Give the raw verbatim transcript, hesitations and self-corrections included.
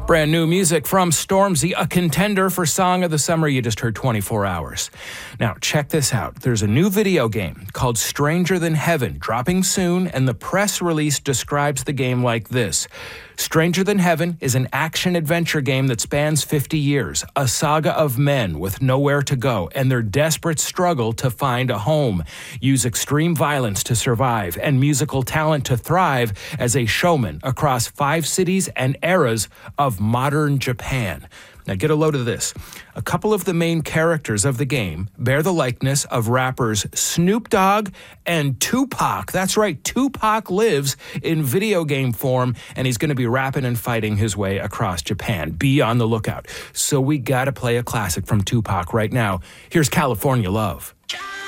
Brand new music from Stormzy, a contender for Song of the Summer. You just heard twenty-four hours. Now, check this out. There's a new video game called Stranger Than Heaven, dropping soon, and the press release describes the game like this. Stranger Than Heaven is an action-adventure game that spans fifty years, a saga of men with nowhere to go and their desperate struggle to find a home, use extreme violence to survive, and musical talent to thrive as a showman across five cities and eras of modern Japan. Now get a load of this. A couple of the main characters of the game bear the likeness of rappers Snoop Dogg and Tupac. That's right, Tupac lives in video game form, and he's going to be rapping and fighting his way across Japan. Be on the lookout. So we got to play a classic from Tupac right now. Here's California Love.